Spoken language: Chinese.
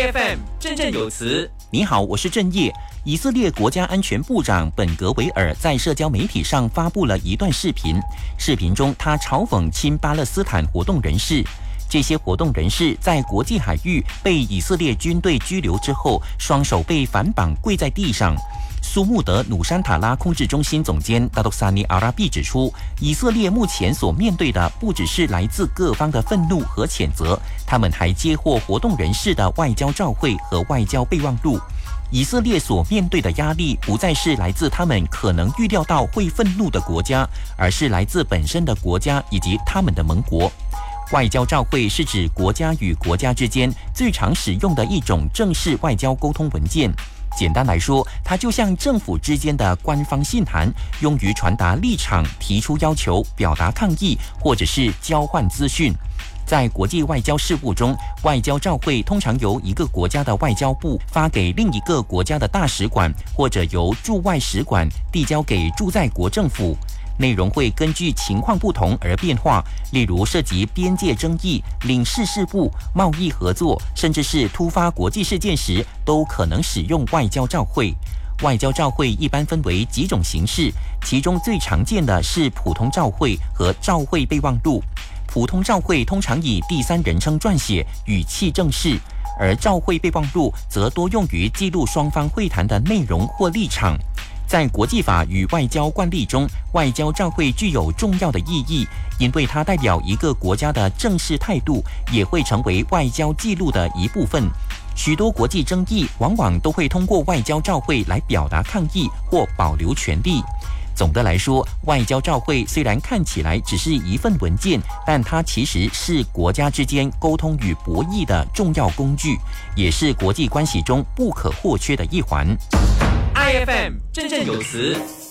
IFM 振振有词。 你好，我是郑业。以色列国家安全部长本格维尔在社交媒体上发布了一段视频，视频中他嘲讽亲巴勒斯坦活动人士。这些活动人士在国际海域被以色列军队拘留之后，双手被反绑跪在地上。苏穆德努山塔拉控制中心总监达多萨尼阿拉毕指出，以色列目前所面对的不只是来自各方的愤怒和谴责，他们还接获活动人士的外交照会和外交备忘录。以色列所面对的压力不再是来自他们可能预料到会愤怒的国家，而是来自本身的国家以及他们的盟国。外交照会是指国家与国家之间最常使用的一种正式外交沟通文件。简单来说，它就像政府之间的官方信函，用于传达立场、提出要求、表达抗议，或者是交换资讯。在国际外交事务中，外交照会通常由一个国家的外交部发给另一个国家的大使馆，或者由驻外使馆递交给驻在国政府。内容会根据情况不同而变化，例如涉及边界争议、领事事务、贸易合作，甚至是突发国际事件时，都可能使用外交照会。外交照会一般分为几种形式，其中最常见的是普通照会和照会备忘录。普通照会通常以第三人称撰写，语气正式，而照会备忘录则多用于记录双方会谈的内容或立场。在国际法与外交惯例中，外交照会具有重要的意义，因为它代表一个国家的正式态度，也会成为外交记录的一部分。许多国际争议往往都会通过外交照会来表达抗议或保留权利。总的来说，外交照会虽然看起来只是一份文件，但它其实是国家之间沟通与博弈的重要工具，也是国际关系中不可或缺的一环。 IFM 振振有词。